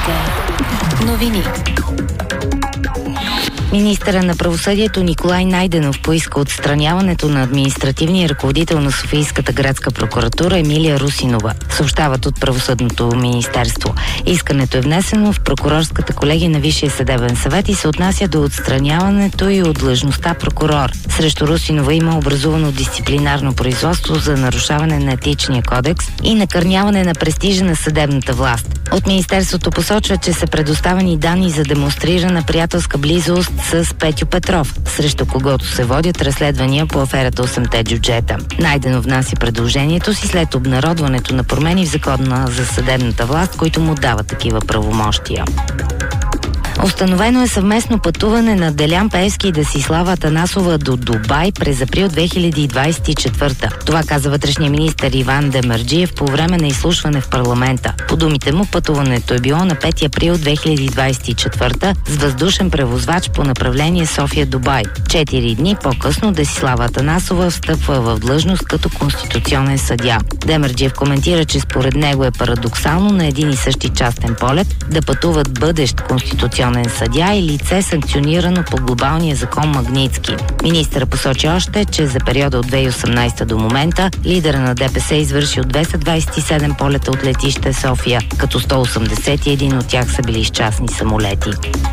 Новини. Министърът на правосъдието Николай Найденов поиска отстраняването на административния ръководител на Софийската градска прокуратура Емилия Русинова, съобщават от Правосъдното министерство. Искането е внесено в прокурорската колегия на Висшия съдебен съвет и се отнася до отстраняването и от длъжността прокурор. Срещу Русинова има образувано дисциплинарно производство за нарушаване на етичния кодекс и накърняване на престижа на съдебната власт. От министерството посочва, че са предоставени данни за демонстрирана приятелска близост с Петю Петров, срещу когото се водят разследвания по аферата 8-те джуджета. Найденов внася предложението си след обнародването на промени в закона за съдебната власт, които му дават такива правомощия. Установено е съвместно пътуване на Делян Пеевски и Десислава Атанасова до Дубай през април 2024. Това каза вътрешния министър Иван Демерджиев по време на изслушване в парламента. По думите му, пътуването е било на 5 април 2024 с въздушен превозвач по направление София-Дубай. 4 дни по-късно Десислава Атанасова встъпва в длъжност като конституционен съдия. Демерджиев коментира, че според него е парадоксално на един и същи частен полет да пътуват бъдещ конституционен съдия и лице, санкционирано по глобалния закон Магнитски. Министърът посочи още, че за периода от 2018 до момента лидера на ДПС извършил 227 полета от летище София, като 181 от тях са били с частни самолети.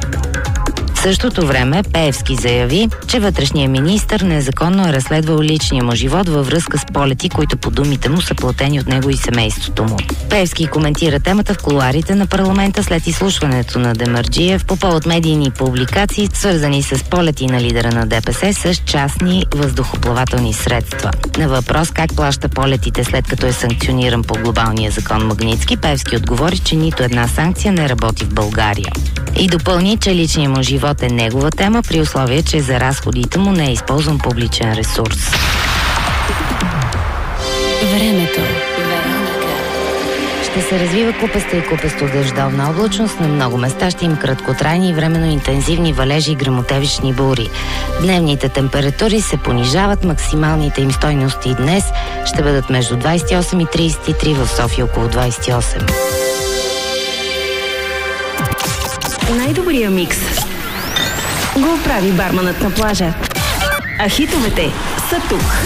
В същото време Пеевски заяви, че вътрешният министър незаконно е разследвал личния му живот във връзка с полети, които по думите му са платени от него и семейството му. Пеевски коментира темата в кулоарите на парламента след изслушването на Демерджиев по повод медийни публикации, свързани с полети на лидера на ДПС с частни въздухоплавателни средства. На въпрос как плаща полетите след като е санкциониран по глобалния закон Магнитски, Пеевски отговори, че нито една санкция не работи в България. И допълни, че личният му живот е негова тема, при условие, че за разходите му не е използван публичен ресурс. Времето. Ще се развива купеста и купесто дъждовна облачност. На много места ще има краткотрайни и временно интензивни валежи и гръмотевични бури. Дневните температури се понижават. Максималните им стойности днес ще бъдат между 28 и 33, в София около 28. Най-добрия микс го прави барманът на плажа. А хитовете са тук.